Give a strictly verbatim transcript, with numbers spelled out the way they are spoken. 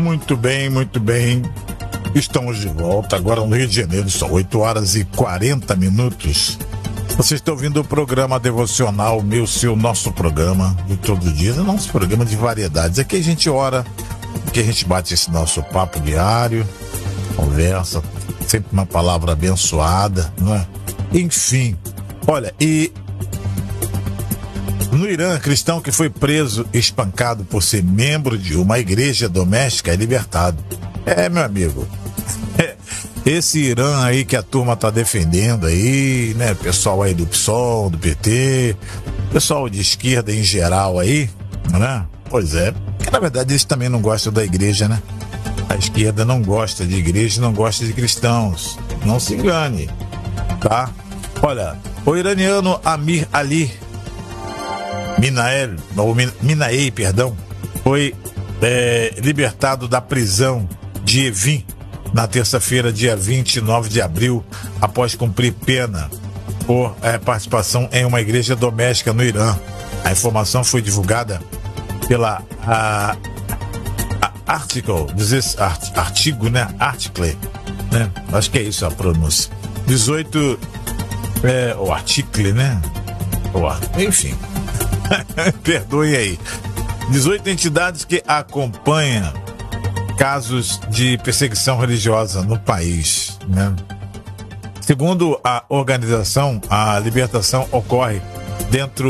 Muito bem, muito bem. Estamos de volta agora no Rio de Janeiro. São oito horas e quarenta minutos. Você está ouvindo o programa devocional, meu, seu, nosso programa de todo dia, nosso programa de variedades. Aqui a gente ora, aqui a gente bate esse nosso papo diário, conversa, sempre uma palavra abençoada, não é? Enfim, olha, e no Irã, cristão que foi preso, espancado por ser membro de uma igreja doméstica é libertado. É, meu amigo, é, esse Irã aí que a turma tá defendendo aí, né, pessoal aí do P SOL, do P T, pessoal de esquerda em geral aí, né, pois é, porque na verdade eles também não gostam da igreja, né, a esquerda não gosta de igreja, não gosta de cristãos, não se engane, tá? Olha, o iraniano Amir Ali Minael, ou Minaei, perdão, foi é, libertado da prisão de Evin na terça-feira, dia vinte e nove de abril, após cumprir pena por é, participação em uma igreja doméstica no Irã. A informação foi divulgada pela a, a article, diz art, artigo, né? Article, né? Acho que é isso a pronúncia. dezoito, é, o article, né? O, enfim. Perdoe aí. dezoito entidades que acompanham casos de perseguição religiosa no país, né? Segundo a organização, a libertação ocorre dentro